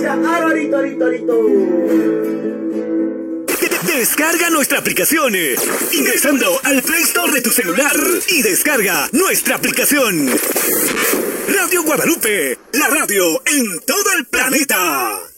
gracias. Arito, arito, arito. Descarga nuestra aplicación ingresando al Play Store de tu celular y descarga nuestra aplicación. Radio Guadalupe, la radio en todo el planeta.